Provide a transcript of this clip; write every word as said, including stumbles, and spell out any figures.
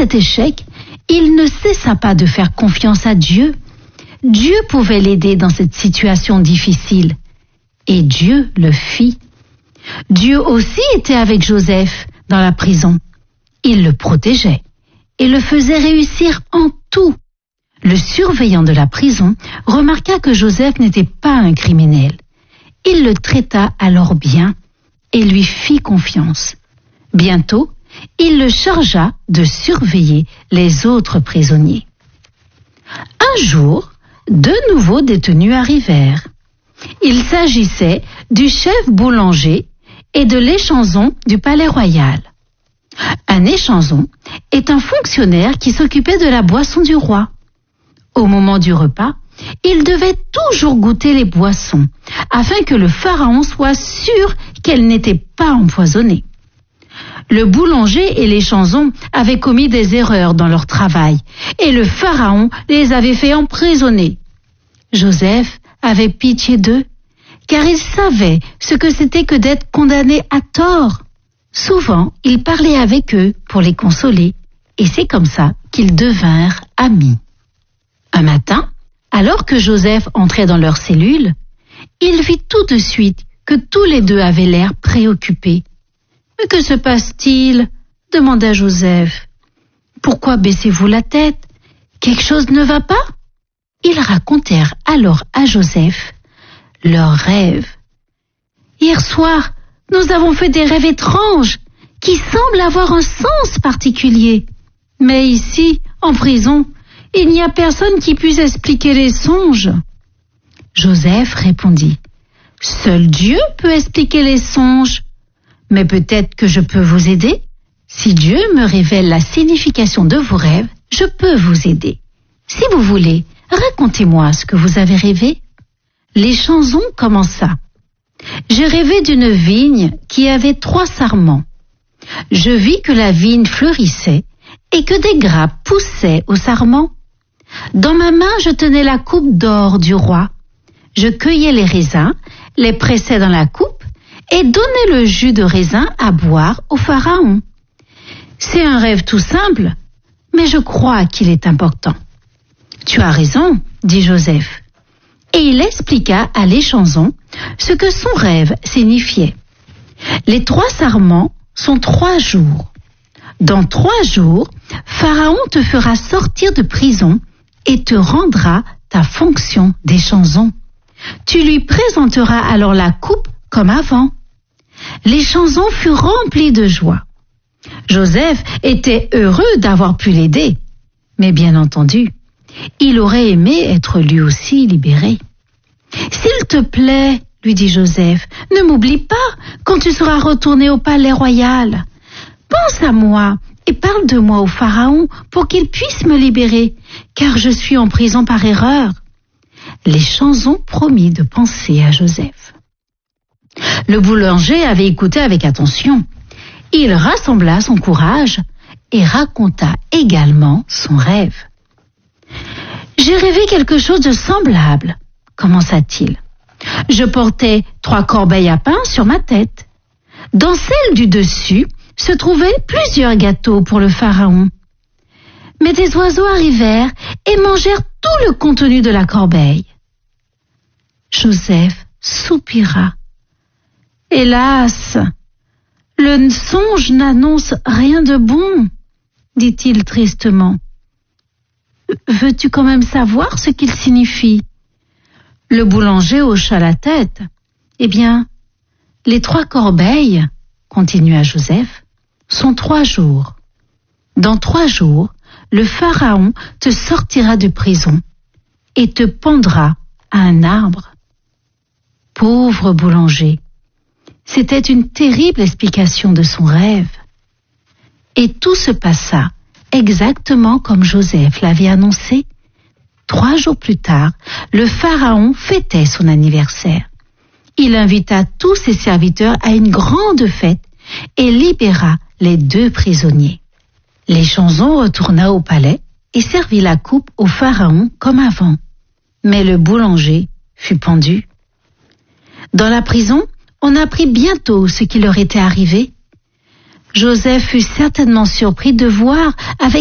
cet échec, il ne cessa pas de faire confiance à Dieu. Dieu pouvait l'aider dans cette situation difficile. Et Dieu le fit. Dieu aussi était avec Joseph dans la prison. Il le protégeait et le faisait réussir en tout. Le surveillant de la prison remarqua que Joseph n'était pas un criminel. Il le traita alors bien et lui fit confiance. Bientôt, il le chargea de surveiller les autres prisonniers. Un jour, deux nouveaux détenus arrivèrent. Il s'agissait du chef boulanger et de l'échanson du palais royal. Un échanson est un fonctionnaire qui s'occupait de la boisson du roi. Au moment du repas, il devait toujours goûter les boissons, afin que le pharaon soit sûr qu'elles n'étaient pas empoisonnées. Le boulanger et l'échanson avaient commis des erreurs dans leur travail, et le pharaon les avait fait emprisonner. Joseph avait pitié d'eux, car il savait ce que c'était que d'être condamné à tort. Souvent, il parlait avec eux pour les consoler, et c'est comme ça qu'ils devinrent amis. Un matin, alors que Joseph entrait dans leur cellule, il vit tout de suite que tous les deux avaient l'air préoccupés. « Mais que se passe-t-il » demanda Joseph. « Pourquoi baissez-vous la tête? Quelque chose ne va pas ?» Ils racontèrent alors à Joseph leurs rêves. « Hier soir, nous avons fait des rêves étranges qui semblent avoir un sens particulier. Mais ici, en prison, il n'y a personne qui puisse expliquer les songes. » Joseph répondit, « Seul Dieu peut expliquer les songes. Mais peut-être que je peux vous aider. Si Dieu me révèle la signification de vos rêves, je peux vous aider. Si vous voulez, racontez-moi ce que vous avez rêvé. » L'échanson commença. « J'ai rêvé d'une vigne qui avait trois sarments. Je vis que la vigne fleurissait et que des grappes poussaient aux sarments. Dans ma main, je tenais la coupe d'or du roi. Je cueillais les raisins, les pressais dans la coupe et donnais le jus de raisin à boire au pharaon. C'est un rêve tout simple, mais je crois qu'il est important. »« Tu as raison, » dit Joseph. Et il expliqua à l'échanson ce que son rêve signifiait. Les trois sarments sont trois jours. Dans trois jours, Pharaon te fera sortir de prison et te rendra ta fonction d'échanson. Tu lui présenteras alors la coupe comme avant. L'échanson fut rempli de joie. Joseph était heureux d'avoir pu l'aider, mais bien entendu, il aurait aimé être lui aussi libéré. « S'il te plaît, » lui dit Joseph, « ne m'oublie pas quand tu seras retourné au palais royal. Pense à moi et parle de moi au pharaon pour qu'il puisse me libérer, car je suis en prison par erreur. » L'échanson promit de penser à Joseph. Le boulanger avait écouté avec attention. Il rassembla son courage et raconta également son rêve. « J'ai rêvé quelque chose de semblable, » commença-t-il. « Je portais trois corbeilles à pain sur ma tête. Dans celle du dessus se trouvaient plusieurs gâteaux pour le pharaon. Mais des oiseaux arrivèrent et mangèrent tout le contenu de la corbeille. » Joseph soupira. « Hélas, le songe n'annonce rien de bon, » dit-il tristement. « Veux-tu quand même savoir ce qu'il signifie ?» Le boulanger hocha la tête. « Eh bien, les trois corbeilles, » continua Joseph, « sont trois jours. Dans trois jours, le pharaon te sortira de prison et te pendra à un arbre. » Pauvre boulanger, c'était une terrible explication de son rêve. Et tout se passa exactement comme Joseph l'avait annoncé. Trois jours plus tard, le pharaon fêtait son anniversaire. Il invita tous ses serviteurs à une grande fête et libéra les deux prisonniers. L'échanson retourna au palais et servit la coupe au pharaon comme avant. Mais le boulanger fut pendu. Dans la prison, on apprit bientôt ce qui leur était arrivé. Joseph fut certainement surpris de voir avec